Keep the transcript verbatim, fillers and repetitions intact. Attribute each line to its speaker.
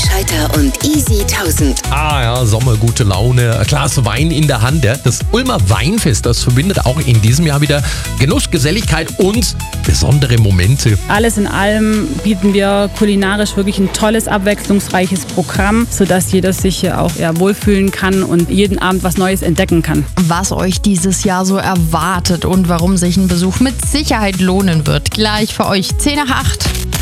Speaker 1: Scheitter und Easy tausend.
Speaker 2: Ah ja, Sommer, gute Laune, ein Glas Wein in der Hand. Ja. Das Ulmer Weinfest, das verbindet auch in diesem Jahr wieder Genuss, Geselligkeit und besondere Momente.
Speaker 3: Alles in allem bieten wir kulinarisch wirklich ein tolles, abwechslungsreiches Programm, sodass jeder sich hier auch eher wohlfühlen kann und jeden Abend was Neues entdecken kann.
Speaker 4: Was euch dieses Jahr so erwartet und warum sich ein Besuch mit Sicherheit lohnen wird. Gleich für euch zehn nach acht.